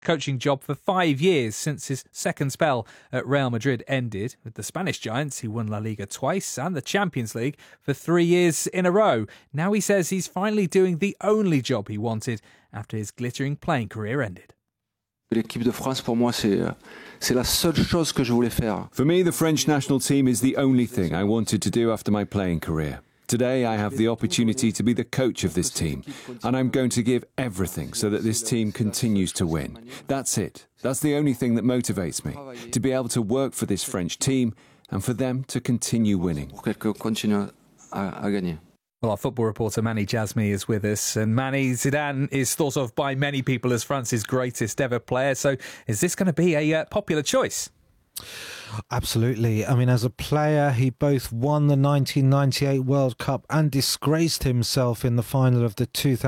coaching job for 5 years since his second spell at Real Madrid ended. With the Spanish Giants, he won La Liga twice and the Champions League for 3 years in a row. Now he says he's finally doing the only job he wanted after his glittering playing career ended. L'équipe de France, pour moi, c'est la seule chose que je voulais faire. For me, the French national team is the only thing I wanted to do after my playing career. Today, I have the opportunity to be the coach of this team, and I'm going to give everything so that this team continues to win. That's it. That's the only thing that motivates me, to be able to work for this French team and for them to continue winning. Pour qu'elle continue à gagner. Well, our football reporter Mani Jazmi is with us, and Mani, Zidane is thought of by many people as France's greatest ever player, so is this going to be a popular choice? Absolutely. I mean, as a player, he both won the 1998 World Cup and disgraced himself in the final of the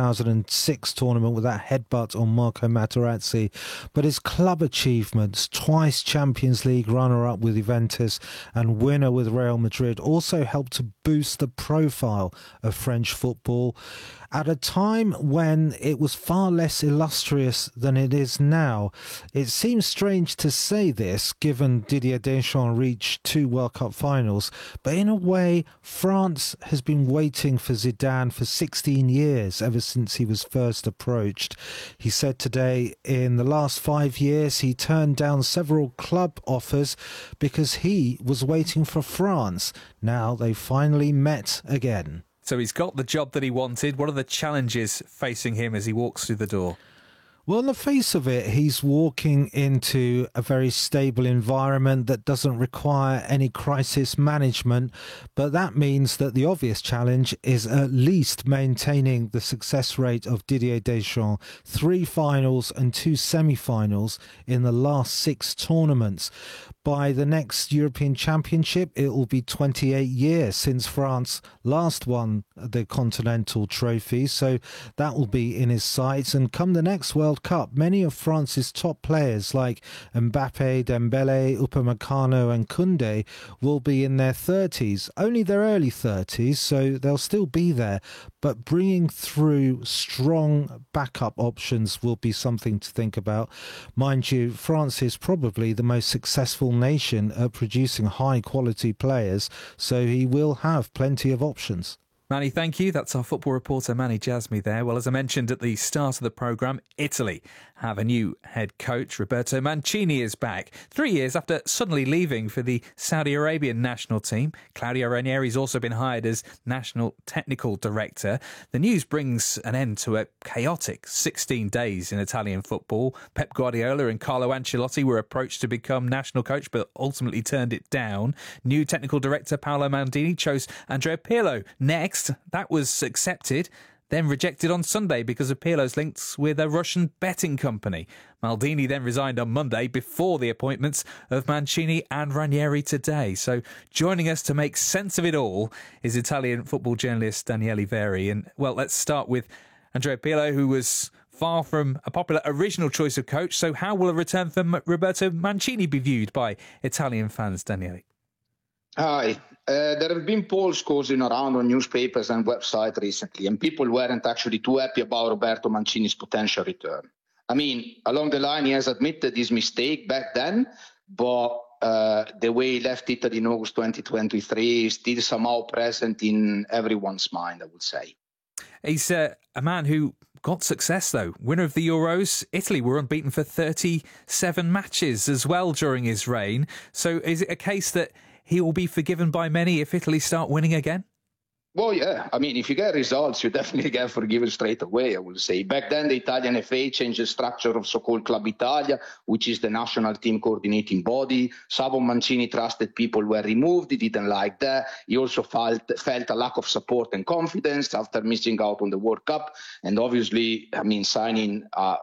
2006 tournament with that headbutt on Marco Materazzi. But his club achievements, twice Champions League runner-up with Juventus and winner with Real Madrid, also helped to boost the profile of French football at a time when it was far less illustrious than it is now. It seems strange to say this, given Didier Deschamps reached 2 World Cup finals, but in a way, France has been waiting for Zidane for 16 years, ever since he was first approached. He said today, in the last 5 years, he turned down several club offers because he was waiting for France. Now they finally met again. So he's got the job that he wanted. What are the challenges facing him as he walks through the door? Well, on the face of it, he's walking into a very stable environment that doesn't require any crisis management. But that means that the obvious challenge is at least maintaining the success rate of Didier Deschamps. 3 finals and 2 semi-finals in the last 6 tournaments. By the next European Championship, it will be 28 years since France last won the Continental Trophy, so that will be in his sights. And come the next World Cup, many of France's top players like Mbappe, Dembele, Upamecano and Koundé will be in their 30s, only their early 30s, so they'll still be there. But bringing through strong backup options will be something to think about. Mind you, France is probably the most successful nation at producing high-quality players, so he will have plenty of options. Mani, thank you. That's our football reporter Mani Jazmi there. Well, as I mentioned at the start of the programme, Italy have a new head coach. Roberto Mancini is back 3 years after suddenly leaving for the Saudi Arabian national team. Claudio Ranieri's also been hired as national technical director. The news brings an end to a chaotic 16 days in Italian football. Pep Guardiola and Carlo Ancelotti were approached to become national coach, but ultimately turned it down. New technical director Paolo Maldini chose Andrea Pirlo next. That was accepted, then rejected on Sunday because of Pirlo's links with a Russian betting company. Maldini then resigned on Monday before the appointments of Mancini and Ranieri today. So joining us to make sense of it all is Italian football journalist Daniele Veri. And, well, let's start with Andrea Pirlo, who was far from a popular original choice of coach. So how will a return from Roberto Mancini be viewed by Italian fans, Daniele? Hi. There have been polls causing around on newspapers and websites recently, and people weren't actually too happy about Roberto Mancini's potential return. I mean, along the line, he has admitted his mistake back then, but the way he left Italy in August 2023 is still somehow present in everyone's mind, I would say. He's a man who got success, though. Winner of the Euros. Italy were unbeaten for 37 matches as well during his reign. So is it a case that he will be forgiven by many if Italy start winning again? Well, yeah. I mean, if you get results, you definitely get forgiven straight away, I would say. Back then, the Italian FA changed the structure of so-called Club Italia, which is the national team coordinating body. Some of Mancini trusted people were removed. He didn't like that. He also felt a lack of support and confidence after missing out on the World Cup. And obviously, I mean, signing a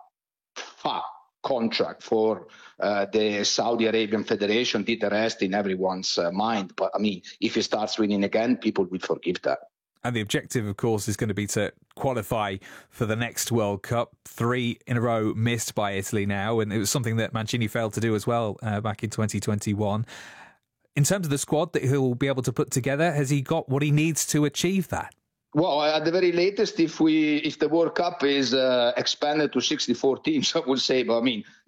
contract for the Saudi Arabian Federation did the rest in everyone's mind. But I mean, if he starts winning again, people will forgive that. And the objective, of course, is going to be to qualify for the next World Cup. 3 in a row missed by Italy now, and it was something that Mancini failed to do as well back in 2021. In terms of the squad that he'll be able to put together, has he got what he needs to achieve that? Well, at the very latest, if the World Cup is expanded to 64 teams, I would say, but I mean,